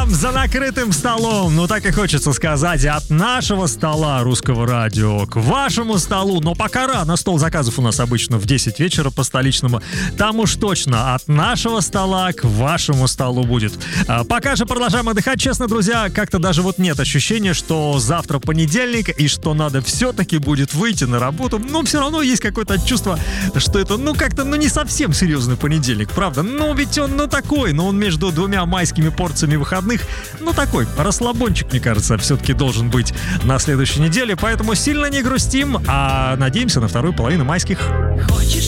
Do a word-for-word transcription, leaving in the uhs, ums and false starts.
вечером за накрытым столом. Ну, так и хочется сказать, от нашего стола Русского радио к вашему столу. Но пока рано, стол заказов у нас обычно в десять вечера по столичному. Там уж точно от нашего стола к вашему столу будет. А пока же продолжаем отдыхать. Честно, друзья, как-то даже вот нет ощущения, что завтра понедельник и что надо все-таки будет выйти на работу. Но все равно есть какое-то чувство, что это, ну, как-то, ну, не совсем серьезный понедельник, правда? Ну, ведь он, ну, такой, но он между двумя майскими порциями выходных, ну, такой расслабончик, мне кажется, все-таки должен быть на следующей неделе, поэтому сильно не грустим, а надеемся на вторую половину майских. Хочешь